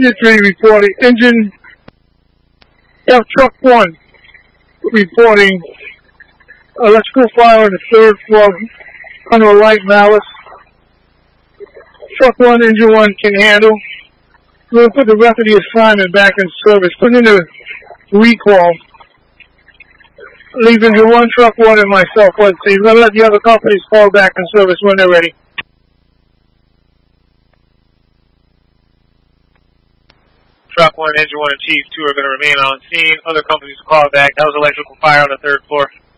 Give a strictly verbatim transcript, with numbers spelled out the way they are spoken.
Engine three reporting, engine, yeah, truck one reporting electrical fire on the third floor under a light malice. Truck one, engine one can handle. We're going to put the rest of the assignment back in service. Put in a recall. Leave engine one, truck one, and myself. Let's see. We're going to let the other companies fall back in service when they're ready. Truck one, engine one, and chief two are going to remain on scene. Other companies call back. That was electrical fire on the third floor.